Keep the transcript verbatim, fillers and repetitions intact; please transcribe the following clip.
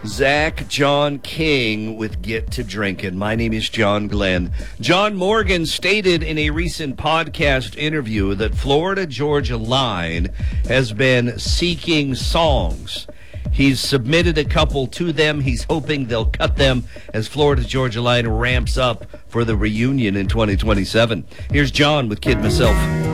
Zach John King with Get to Drinking. My name is John Glenn. John Morgan stated in a recent podcast interview that Florida Georgia Line has been seeking songs. He's submitted a couple to them. He's hoping they'll cut them as Florida Georgia Line ramps up for the reunion in twenty twenty-seven. Here's John with Kid Myself.